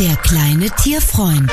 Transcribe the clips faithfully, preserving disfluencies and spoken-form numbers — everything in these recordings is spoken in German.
Der kleine Tierfreund.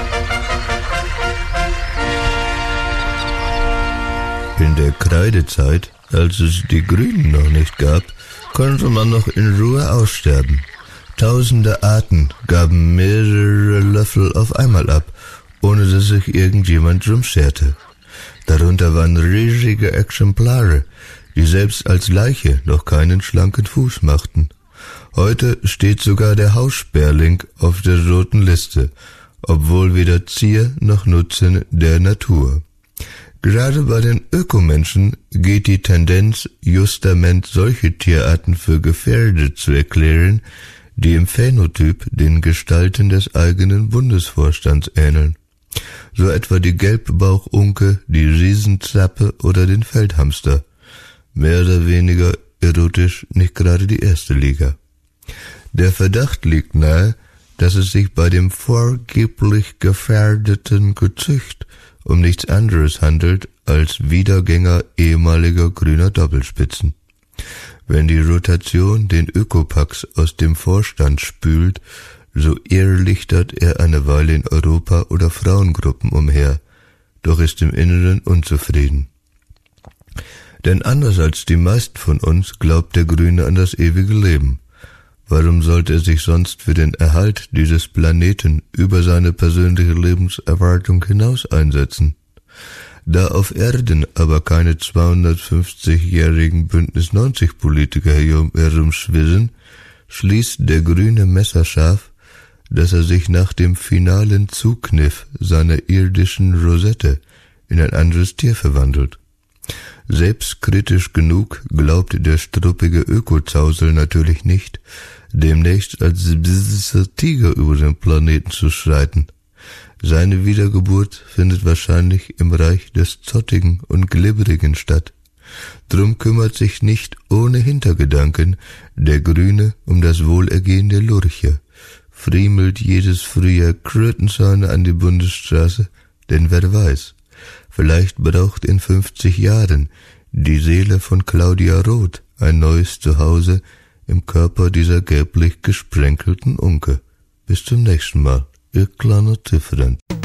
In der Kreidezeit, als es die Grünen noch nicht gab, konnte man noch in Ruhe aussterben. Tausende Arten gaben mehrere Löffel auf einmal ab, ohne dass sich irgendjemand drum scherte. Darunter waren riesige Exemplare, die selbst als Leiche noch keinen schlanken Fuß machten. Heute steht sogar der Haussperling auf der roten Liste, obwohl weder Zier noch Nutzen der Natur. Gerade bei den Ökomenschen geht die Tendenz, justament solche Tierarten für gefährdet zu erklären, die im Phänotyp den Gestalten des eigenen Bundesvorstands ähneln. So etwa die Gelbbauchunke, die Riesenzappe oder den Feldhamster. Mehr oder weniger erotisch nicht gerade die erste Liga. Der Verdacht liegt nahe, dass es sich bei dem vorgeblich gefährdeten Gezücht um nichts anderes handelt als Wiedergänger ehemaliger grüner Doppelspitzen. Wenn die Rotation den Ökopax aus dem Vorstand spült, so irrlichtert er eine Weile in Europa oder Frauengruppen umher, doch ist im Inneren unzufrieden. Denn anders als die meisten von uns glaubt der Grüne an das ewige Leben. Warum sollte er sich sonst für den Erhalt dieses Planeten über seine persönliche Lebenserwartung hinaus einsetzen? Da auf Erden aber keine zweihundertfünfzigjährigen Bündnis neunzig Politiker herumschwirren, schließt der Grüne messerscharf, dass er sich nach dem finalen Zugkniff seiner irdischen Rosette in ein anderes Tier verwandelt. Selbstkritisch genug glaubt der struppige Ökozausel natürlich nicht, demnächst als Tiger über den Planeten zu schreiten. Seine Wiedergeburt findet wahrscheinlich im Reich des Zottigen und Glibberigen statt. Drum kümmert sich nicht ohne Hintergedanken der Grüne um das Wohlergehen der Lurche, friemelt jedes Frühjahr Krötenzäune an die Bundesstraße, denn wer weiß, vielleicht braucht in fünfzig Jahren die Seele von Claudia Roth ein neues Zuhause im Körper dieser gelblich gesprenkelten Unke. Bis zum nächsten Mal, ihr kleiner Tierfreund.